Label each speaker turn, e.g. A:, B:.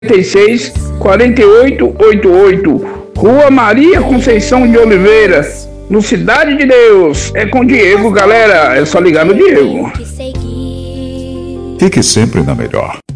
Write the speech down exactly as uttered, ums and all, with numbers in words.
A: e seis, quarenta e oito, oitenta e oito, Rua Maria Conceição de Oliveira, no Cidade de Deus. É com Diego, galera. É só ligar no Diego.
B: Fique sempre na melhor.